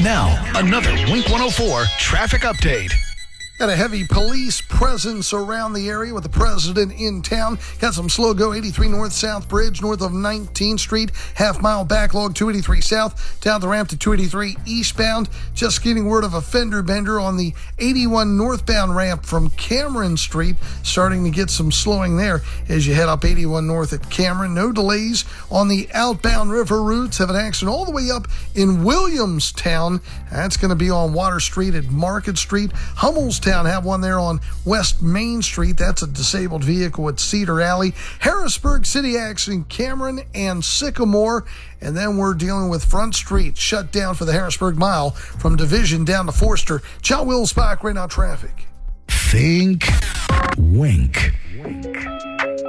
Now, another Wink 104 traffic update. Got a heavy police presence around the area with the president in town. Got some slow go 83 North South Bridge north of 19th Street. Half-mile backlog 283 South down the ramp to 283 eastbound. Just getting word of a fender bender on the 81 northbound ramp from Cameron Street. Starting to get some slowing there as you head up 81 north at Cameron. No delays on the outbound river routes. Have an accident all the way up in Williamstown. That's going to be on Water Street at Market Street. Hummelstown have one there on West Main Street. That's a disabled vehicle at Cedar Alley. Harrisburg City accident, Cameron and Sycamore. And then we're dealing with Front Street shut down for the Harrisburg Mile from Division down to Forster. John Wills back right now traffic. Think Wink.